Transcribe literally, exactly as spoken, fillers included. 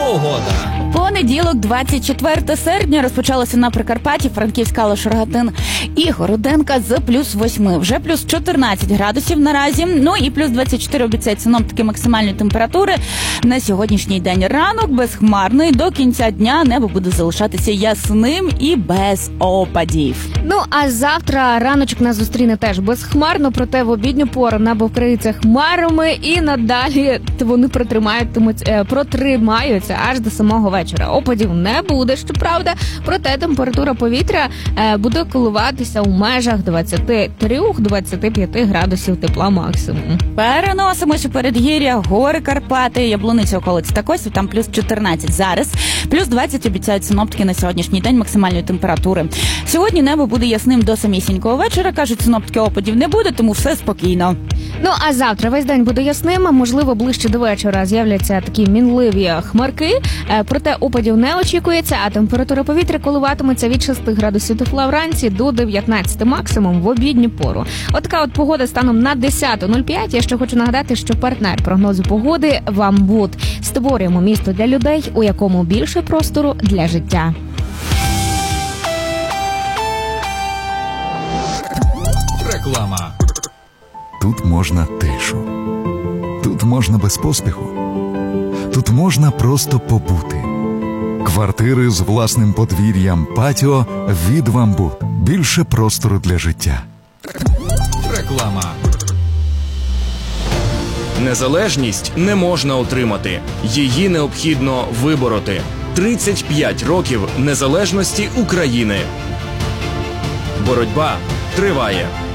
Погода. Понеділок, двадцять четверте серпня, розпочалося на Прикарпатті, Франківськ, Калуш, Рогатин і Городенка з плюс восьми. Вже плюс чотирнадцять градусів наразі. Ну і плюс двадцять чотири обіцяють синоптики максимальної температури на сьогоднішній день. Ранок безхмарний, до кінця дня небо буде залишатися ясним і без опадів. Ну, а завтра раночок нас зустріне теж безхмарно, проте в обідню пору небо вкриється хмарами і надалі вони протримаються, протримаються аж до самого вечора. Опадів не буде, щоправда, проте температура повітря буде коливатися у межах двадцять три - двадцять п'ять градусів тепла максимум. Переносимося передгір'я, гори Карпати, Яблуниця, околиць та Косів, там плюс чотирнадцять зараз, плюс двадцять обіцяють синоптики на сьогоднішній день максимальної температури. Сьогодні небо буде ясним до самісінького вечора, кажуть синоптики, опадів не буде, тому все спокійно. Ну, а завтра весь день буде ясним, можливо, ближче до вечора з'являться такі мінливі хмарки, проте опадів не очікується, а температура повітря коливатиметься від шести градусів тепла вранці до дев'ятнадцяти максимум в обідню пору. От така от погода станом на десята нуль п'ять. Я ще хочу нагадати, що партнер прогнозу погоди «Вамбуд». Створюємо місто для людей, у якому більше простору для життя. Реклама. Тут можна тишу. Тут можна без поспіху. Тут можна просто побути. Квартири з власним подвір'ям, патіо від «Вамбуд». Більше простору для життя. Реклама. Незалежність не можна отримати. Її необхідно вибороти. тридцять п'ять років незалежності України. Боротьба триває.